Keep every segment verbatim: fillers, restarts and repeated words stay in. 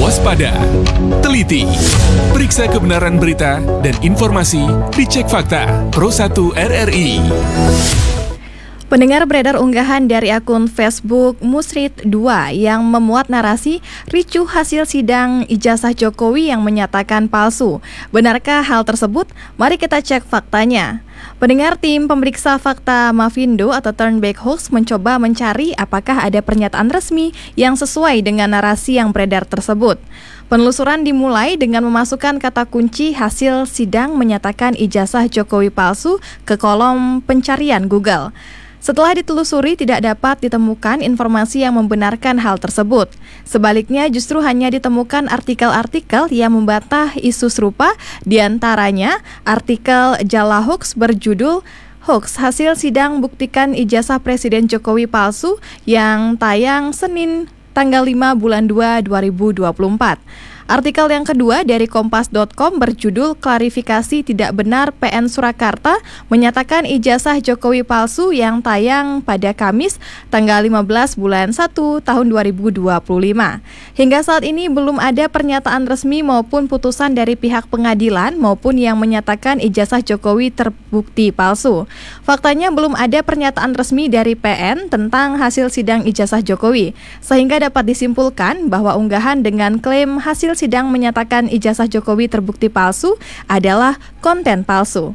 waspada, teliti, periksa kebenaran berita dan informasi, dicek fakta. Pro satu R R I. Pendengar, beredar unggahan dari akun Facebook Musrid dua yang memuat narasi ricuh hasil sidang ijazah Jokowi yang menyatakan palsu. Benarkah hal tersebut? Mari kita cek faktanya. Pendengar, tim pemeriksa fakta Mavindo atau Turnback Hoax mencoba mencari apakah ada pernyataan resmi yang sesuai dengan narasi yang beredar tersebut. Penelusuran dimulai dengan memasukkan kata kunci hasil sidang menyatakan ijazah Jokowi palsu ke kolom pencarian Google. Setelah ditelusuri, tidak dapat ditemukan informasi yang membenarkan hal tersebut. Sebaliknya, justru hanya ditemukan artikel-artikel yang membantah isu serupa, diantaranya artikel Jala Hoax berjudul Hoax Hasil Sidang Buktikan Ijazah Presiden Jokowi Palsu yang tayang Senin tanggal lima bulan dua dua ribu dua puluh empat. Artikel yang kedua dari kompas dot com berjudul Klarifikasi Tidak Benar P N Surakarta menyatakan ijazah Jokowi palsu yang tayang pada Kamis tanggal lima belas bulan satu tahun dua ribu dua puluh lima. Hingga saat ini belum ada pernyataan resmi maupun putusan dari pihak pengadilan maupun yang menyatakan ijazah Jokowi terbukti palsu. Faktanya belum ada pernyataan resmi dari P N tentang hasil sidang ijazah Jokowi, sehingga dapat disimpulkan bahwa unggahan dengan klaim hasil sidang menyatakan ijazah Jokowi terbukti palsu adalah konten palsu.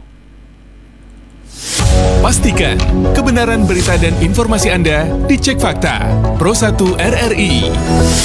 Pastikan kebenaran berita dan informasi Anda dicek fakta. Pro satu R R I.